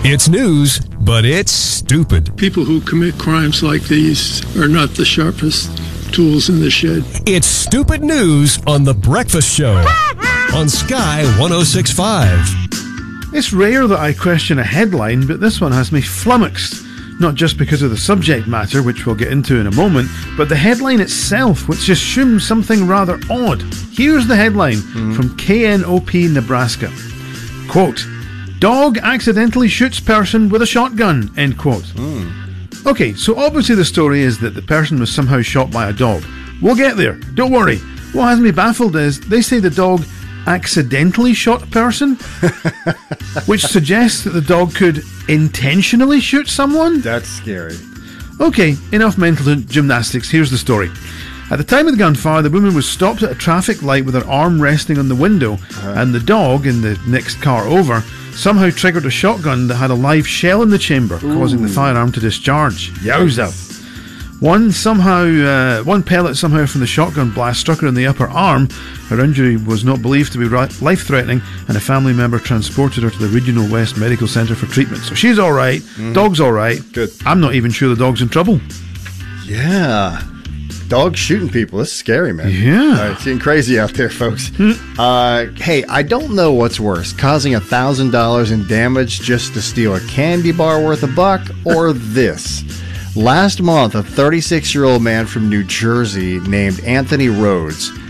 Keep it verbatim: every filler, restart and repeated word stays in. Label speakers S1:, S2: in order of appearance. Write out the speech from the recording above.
S1: It's news, but it's stupid.
S2: People who commit crimes like these are not the sharpest tools in the shed.
S1: It's stupid news on The Breakfast Show on Sky one oh six point five.
S3: It's rare that I question a headline, but this one has me flummoxed. Not just because of the subject matter, which we'll get into in a moment, but the headline itself, which assumes something rather odd. Here's the headline mm-hmm. from K N O P Nebraska. Quote, dog accidentally shoots person with a shotgun, end quote. Mm. Okay, so obviously the story is that the person was somehow shot by a dog. We'll get there, don't worry. What has me baffled is they say the dog accidentally shot a person, which suggests that the dog could intentionally shoot someone?
S4: That's scary.
S3: Okay, enough mental gymnastics. Here's the story. At the time of the gunfire, the woman was stopped at a traffic light with her arm resting on the window, uh-huh. and the dog, in the next car over, somehow triggered a shotgun that had a live shell in the chamber, Ooh. causing the firearm to discharge. Yowza. One somehow, uh, one pellet somehow from the shotgun blast struck her in the upper arm. Her injury was not believed to be life-threatening, and a family member transported her to the Regional West Medical Centre for treatment. So she's all right. Mm. Dog's all right.
S4: Good.
S3: I'm not even sure the dog's in trouble.
S4: Yeah. Dogs shooting people. That's scary, man.
S3: Yeah.
S4: Uh, it's getting crazy out there, folks. uh, hey, I don't know what's worse, causing one thousand dollars in damage just to steal a candy bar worth a buck, or this. Last month, a thirty-six-year-old man from New Jersey named Anthony Rhodes